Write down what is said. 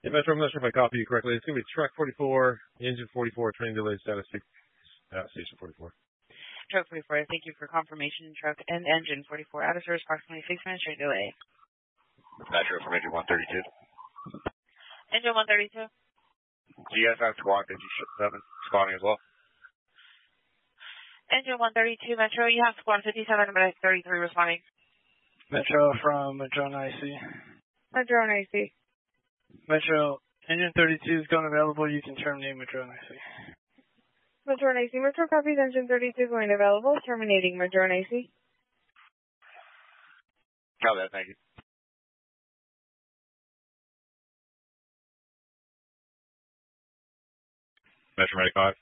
Yeah, Metro, I'm not sure if I copied you correctly. It's going to be truck 44, engine 44, train delay status station 44. Truck 44, thank you for confirmation. Truck and engine 44 out of service, approximately 6 minutes train delay. Metro from engine 132. Engine 132. Do you guys have squad 57 spawning as well? Engine 132, Metro, you have squad 57 and 33 responding. Metro from Madrone IC. Madrone IC. Metro, engine 32 is going available. You can terminate Madrone IC. Madrone IC. Metro copies engine 32 going available. Terminating Madrone IC. Copy that, thank you. Metro 95.